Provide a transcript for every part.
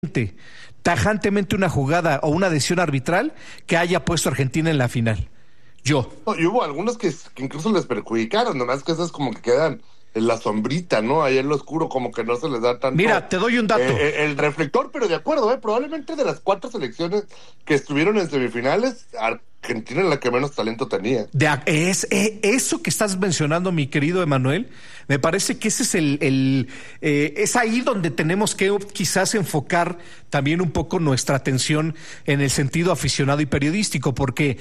tajantemente una jugada o una decisión arbitral que haya puesto a Argentina en la final. Yo. No, y hubo algunos que incluso les perjudicaron, nomás que esas como que quedan en la sombrita, ¿no? Ahí en lo oscuro, como que no se les da tanto. Mira, te doy un dato. El reflector, pero de acuerdo, probablemente de las 4 selecciones que estuvieron en semifinales, Argentina es la que menos talento tenía. Eso que estás mencionando, mi querido Emanuel, me parece que ese es es ahí donde tenemos que quizás enfocar también un poco nuestra atención en el sentido aficionado y periodístico, porque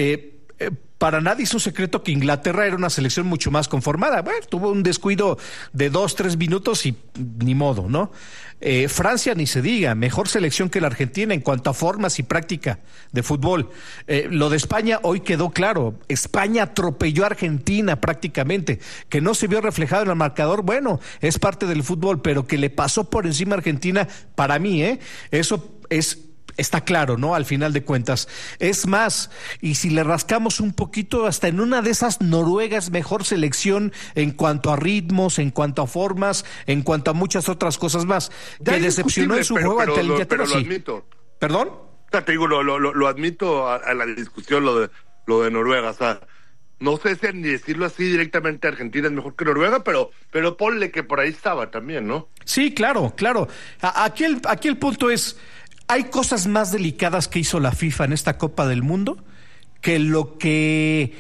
para nadie es un secreto que Inglaterra era una selección mucho más conformada. Bueno, tuvo un descuido de 2-3 minutos y ni modo, ¿no? Francia ni se diga, mejor selección que la Argentina en cuanto a formas y práctica de fútbol. Lo de España hoy quedó claro. España atropelló a Argentina prácticamente, que no se vio reflejado en el marcador. Bueno, es parte del fútbol, pero que le pasó por encima a Argentina, para mí, eso está claro, ¿no? Al final de cuentas. Es más, y si le rascamos un poquito, hasta en una de esas Noruega es mejor selección en cuanto a ritmos, en cuanto a formas, en cuanto a muchas otras cosas más. Que decepcionó en su juego ante el Inglaterra, sí. Lo admito. ¿Perdón? O sea, te digo, lo admito a la discusión, lo de Noruega. O sea, no sé si ni decirlo así directamente, Argentina es mejor que Noruega, pero ponle que por ahí estaba también, ¿no? Sí, claro. Aquí el punto es: hay cosas más delicadas que hizo la FIFA en esta Copa del Mundo que lo que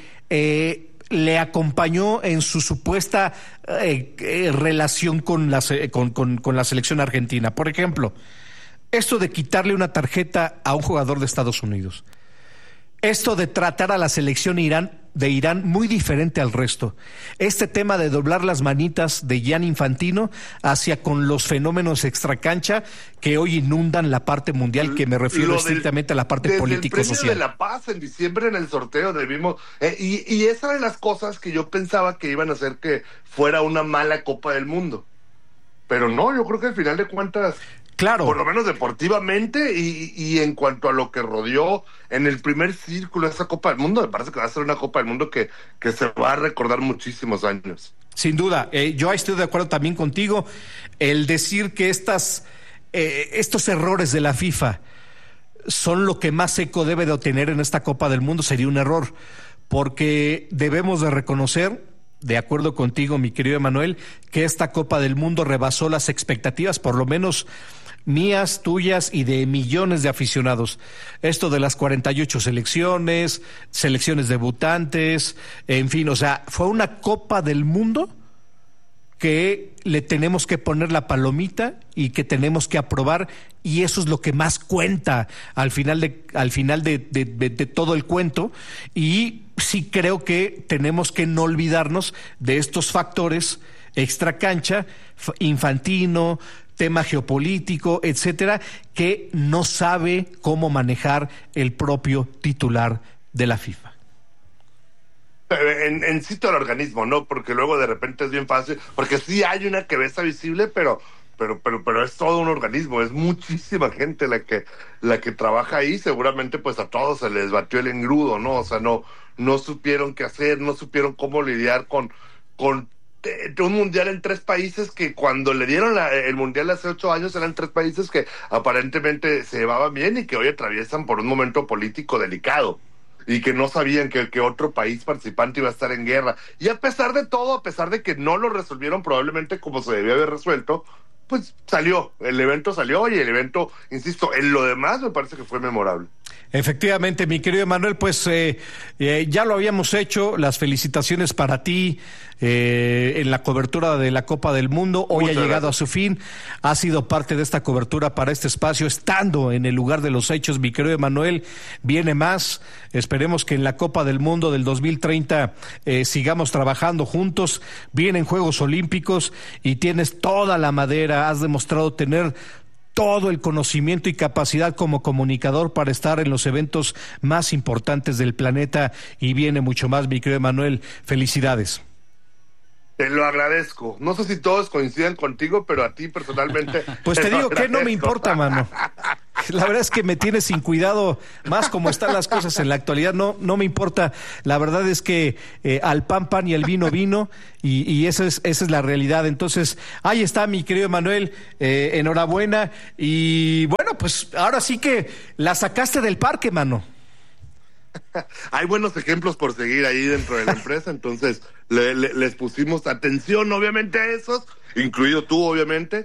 le acompañó en su supuesta relación con la selección argentina. Por ejemplo, esto de quitarle una tarjeta a un jugador de Estados Unidos. Esto de tratar a la selección de Irán muy diferente al resto. Este tema de doblar las manitas de Gianni Infantino hacia con los fenómenos extracancha que hoy inundan la parte mundial, que me refiero estrictamente a la parte político-social. Desde el Premio de la Paz en diciembre en el sorteo vimos, y esa de las cosas que yo pensaba que iban a hacer que fuera una mala Copa del Mundo. Pero no, yo creo que al final de cuentas, claro, por lo menos deportivamente y en cuanto a lo que rodeó en el primer círculo de esa Copa del Mundo, me parece que va a ser una Copa del Mundo que se va a recordar muchísimos años. Sin duda, yo estoy de acuerdo también contigo. El decir que estos errores de la FIFA son lo que más eco debe de obtener en esta Copa del Mundo sería un error, porque debemos de reconocer, de acuerdo contigo, mi querido Emanuel, que esta Copa del Mundo rebasó las expectativas, por lo menos mías, tuyas y de millones de aficionados. Esto de las 48 selecciones debutantes, en fin, o sea, fue una Copa del Mundo que le tenemos que poner la palomita y que tenemos que aprobar, y eso es lo que más cuenta al final de todo el cuento. Y sí creo que tenemos que no olvidarnos de estos factores extracancha, Infantino, tema geopolítico, etcétera, que no sabe cómo manejar el propio titular de la FIFA. En sí todo el organismo, ¿no? Porque luego de repente es bien fácil, porque sí hay una cabeza visible, pero es todo un organismo, es muchísima gente la que trabaja ahí. Seguramente pues a todos se les batió el engrudo, ¿no? O sea, no supieron qué hacer, no supieron cómo lidiar con un mundial en 3 países que cuando le dieron el mundial hace 8 años eran 3 países que aparentemente se llevaban bien y que hoy atraviesan por un momento político delicado y que no sabían que otro país participante iba a estar en guerra. Y a pesar de todo, a pesar de que no lo resolvieron probablemente como se debía haber resuelto, pues el evento salió, y el evento, insisto, en lo demás me parece que fue memorable. Efectivamente, mi querido Emanuel, pues ya lo habíamos hecho. Las felicitaciones para ti en la cobertura de la Copa del Mundo. Hoy ha llegado a su fin. Ha sido parte de esta cobertura para este espacio, estando en el lugar de los hechos, mi querido Emanuel. Viene más. Esperemos que en la Copa del Mundo del 2030 sigamos trabajando juntos. Vienen Juegos Olímpicos y tienes toda la madera. Has demostrado tener todo el conocimiento y capacidad como comunicador para estar en los eventos más importantes del planeta, y viene mucho más, mi querido Emanuel. Felicidades. Te lo agradezco. No sé si todos coinciden contigo, pero a ti personalmente. Pues te digo que no me importa, mano. la verdad es que me tiene sin cuidado, más como están las cosas en la actualidad, no me importa. La verdad es que al pan y al vino, y esa es la realidad. Entonces, ahí está, mi querido Manuel, enhorabuena. Y bueno, pues ahora sí que la sacaste del parque, mano. Hay buenos ejemplos por seguir ahí dentro de la empresa, entonces les pusimos atención, obviamente, a esos, incluido tú, obviamente,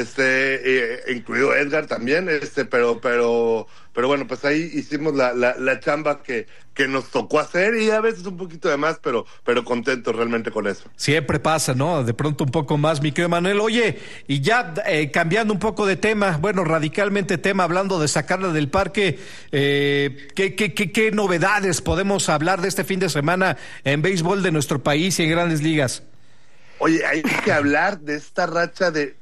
incluido Edgar también, pero bueno, pues ahí hicimos la chamba que nos tocó hacer, y a veces un poquito de más, pero contentos realmente con eso. Siempre pasa, ¿no? De pronto un poco más, mi querido Manuel. Oye, y ya cambiando un poco de tema, bueno, radicalmente tema, hablando de sacarla del parque, ¿qué novedades podemos hablar de este fin de semana en béisbol de nuestro país y en Grandes Ligas? Oye, hay que hablar de esta racha de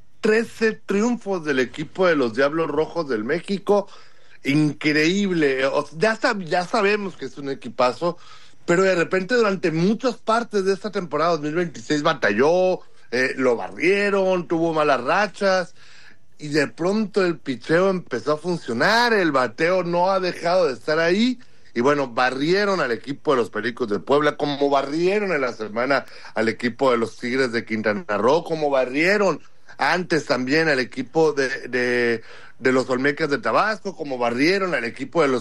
13 triunfos del equipo de los Diablos Rojos del México. Increíble. Ya sabemos que es un equipazo, pero de repente durante muchas partes de esta temporada 2026 batalló, lo barrieron, tuvo malas rachas, y de pronto el picheo empezó a funcionar, el bateo no ha dejado de estar ahí. Y bueno, barrieron al equipo de los Pericos de Puebla, como barrieron en la semana al equipo de los Tigres de Quintana Roo, como barrieron antes también al equipo de los Olmecas de Tabasco, como barrieron al equipo de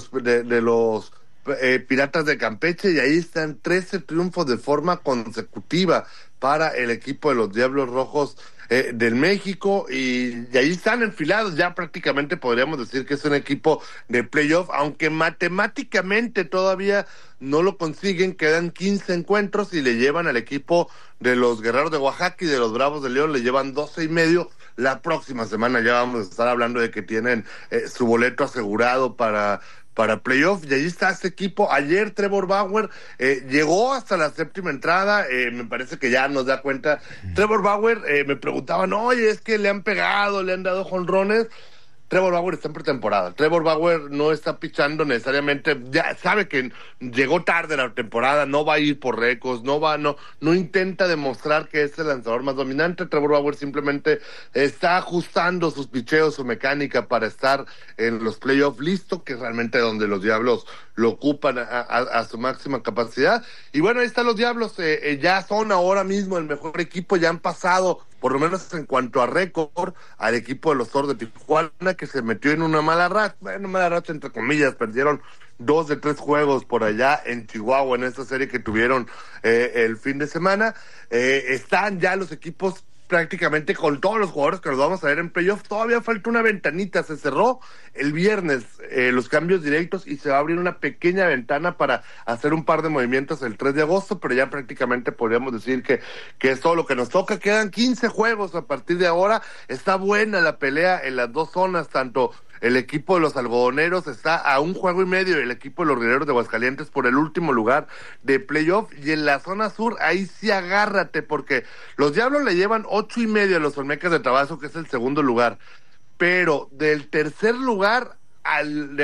los Piratas de Campeche, y ahí están 13 triunfos de forma consecutiva para el equipo de los Diablos Rojos del México, y ahí están enfilados. Ya prácticamente podríamos decir que es un equipo de playoff, aunque matemáticamente todavía no lo consiguen. Quedan 15 encuentros y le llevan al equipo de los Guerreros de Oaxaca y de los Bravos de León, le llevan 12.5. La próxima semana ya vamos a estar hablando de que tienen su boleto asegurado para playoff, y ahí está este equipo. Ayer Trevor Bauer llegó hasta la séptima entrada, me parece que ya nos da cuenta. Trevor Bauer, me preguntaban, oye, es que le han pegado, le han dado jonrones. Trevor Bauer está en pretemporada. Trevor Bauer no está pichando necesariamente, ya sabe que llegó tarde la temporada, no va a ir por récords, no intenta demostrar que es el lanzador más dominante. Trevor Bauer simplemente está ajustando sus picheos, su mecánica para estar en los playoffs listo, que es realmente donde los Diablos lo ocupan a su máxima capacidad. Y bueno, ahí están los Diablos, ya son ahora mismo el mejor equipo, ya han pasado, por lo menos en cuanto a récord, al equipo de los Toros de Tijuana, que se metió en una mala racha entre comillas. Perdieron 2 de 3 juegos por allá en Chihuahua en esta serie que tuvieron el fin de semana. Están ya los equipos prácticamente con todos los jugadores que los vamos a ver en playoff. Todavía falta una ventanita, se cerró el viernes los cambios directos, y se va a abrir una pequeña ventana para hacer un par de movimientos el 3 de agosto, pero ya prácticamente podríamos decir que es todo lo que nos toca. Quedan 15 juegos a partir de ahora. Está buena la pelea en las dos zonas, tanto el equipo de los algodoneros está a 1 juego y medio, el equipo de los rieleros de Aguascalientes por el último lugar de playoff, y en la zona sur, ahí sí agárrate, porque los Diablos le llevan 8.5 a los Olmecas de Tabasco, que es el segundo lugar, pero del tercer lugar al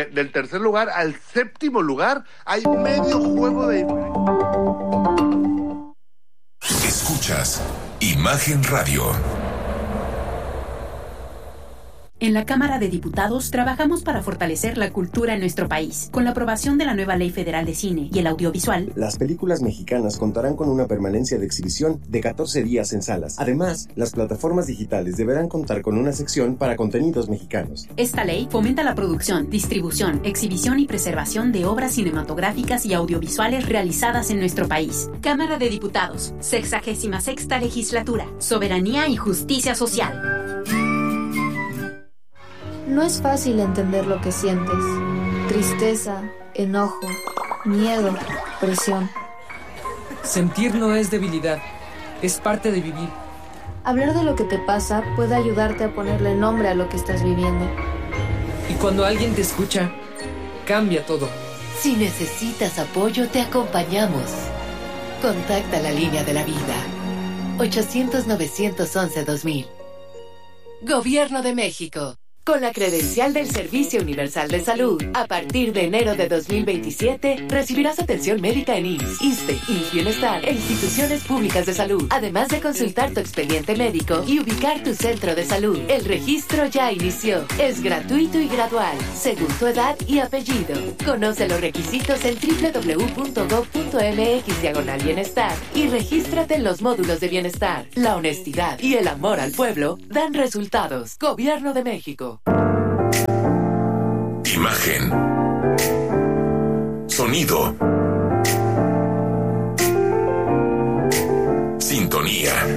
séptimo lugar hay medio juego de diferencia. Escuchas Imagen Radio. En la Cámara de Diputados trabajamos para fortalecer la cultura en nuestro país. Con la aprobación de la nueva Ley Federal de Cine y el Audiovisual, las películas mexicanas contarán con una permanencia de exhibición de 14 días en salas. Además, las plataformas digitales deberán contar con una sección para contenidos mexicanos. Esta ley fomenta la producción, distribución, exhibición y preservación de obras cinematográficas y audiovisuales realizadas en nuestro país. Cámara de Diputados, 66ª Legislatura. Soberanía y justicia social. No es fácil entender lo que sientes. Tristeza, enojo, miedo, presión. Sentir no es debilidad, es parte de vivir. Hablar de lo que te pasa puede ayudarte a ponerle nombre a lo que estás viviendo. Y cuando alguien te escucha, cambia todo. Si necesitas apoyo, te acompañamos. Contacta la línea de la vida. 800-911-2000. Gobierno de México. Con la credencial del Servicio Universal de Salud, a partir de enero de 2027, recibirás atención médica en IMSS, ISSSTE, IMSS Bienestar e instituciones públicas de salud, además de consultar tu expediente médico y ubicar tu centro de salud. El registro ya inició. Es gratuito y gradual, según tu edad y apellido. Conoce los requisitos en www.gov.mx/bienestar y regístrate en los módulos de bienestar. La honestidad y el amor al pueblo dan resultados. Gobierno de México. Imagen. Sonido. Sintonía.